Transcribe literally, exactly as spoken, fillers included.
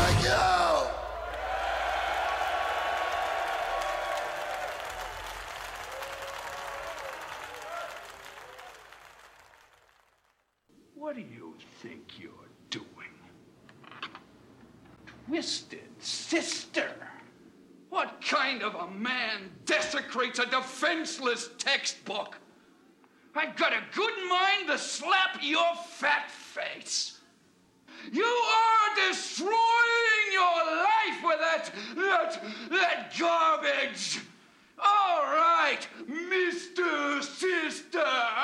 like you! What do you think you're doing? Twisted Sister? What kind of a man desecrates a defenseless textbook? I've got a good mind to slap your fat face. You are destroying your life with that, that, that garbage. All right, Mister Sister.